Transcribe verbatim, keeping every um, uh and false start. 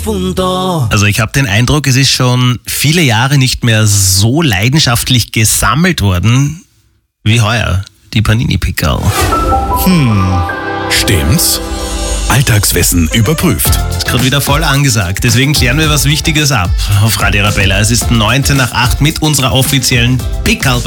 Wunder. Also ich habe den Eindruck, es ist schon viele Jahre nicht mehr so leidenschaftlich gesammelt worden wie heuer, die Panini-Pickerl. Stimmt's? Alltagswissen überprüft. Ist gerade wieder voll angesagt, deswegen klären wir was Wichtiges ab auf Radio Arabella. Es ist neunzehn nach acht mit unserer offiziellen Pickerl